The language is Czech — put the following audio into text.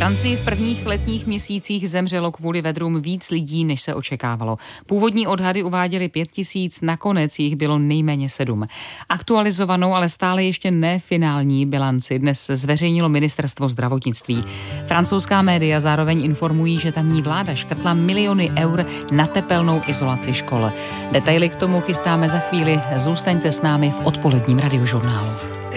Francii v prvních letních měsících zemřelo kvůli vedrům víc lidí, než se očekávalo. Původní odhady uváděly 5 000, nakonec jich bylo nejméně 7. Aktualizovanou, ale stále ještě ne finální bilanci dnes zveřejnilo ministerstvo zdravotnictví. Francouzská média zároveň informují, že tamní vláda škrtla miliony eur na tepelnou izolaci škol. Detaily k tomu chystáme za chvíli. Zůstaňte s námi v odpoledním radiožurnálu.